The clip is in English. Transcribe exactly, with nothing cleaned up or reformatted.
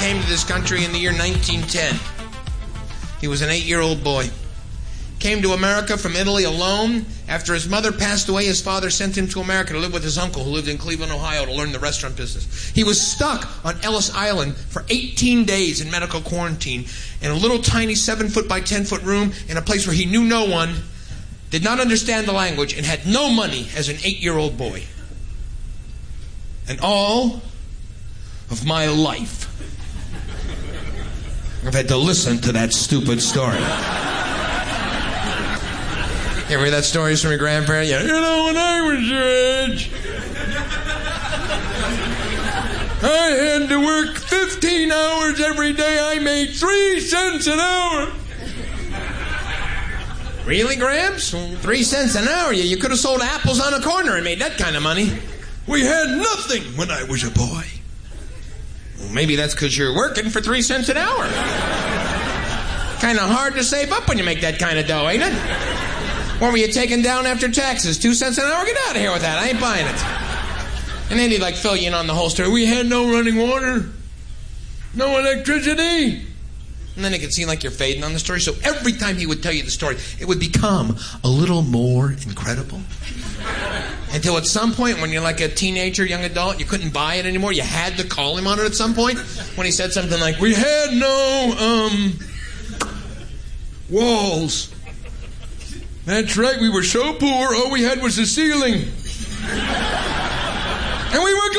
came to this country in the year nineteen ten. He was an eight-year-old boy. Came to America from Italy alone. After his mother passed away, his father sent him to America to live with his uncle, who lived in Cleveland, Ohio, to learn the restaurant business. He was stuck on Ellis Island for eighteen days in medical quarantine in a little tiny seven-foot by ten-foot room in a place where he knew no one, did not understand the language, and had no money as an eight-year-old boy. And all of my life, I've had to listen to that stupid story. You ever hear that stories from your grandparents? Yeah, you know, when I was your age, I had to work fifteen hours every day. I made three cents an hour. Really, Gramps? Three cents an hour? You, you could have sold apples on a corner and made that kind of money. We had nothing when I was a boy. Well, maybe that's because you're working for three cents an hour. Kind of hard to save up when you make that kind of dough, ain't it? What were you taking down after taxes? Two cents an hour? Get out of here with that. I ain't buying it. And then he'd like fill you in on the whole story. We had no running water. No electricity. And then it could seem like you're fading on the story. So every time he would tell you the story, it would become a little more incredible. Until at some point, when you're like a teenager, young adult, you couldn't buy it anymore. You had to call him on it at some point. When he said something like, we had no, um, walls. That's right, we were so poor, all we had was the ceiling. And we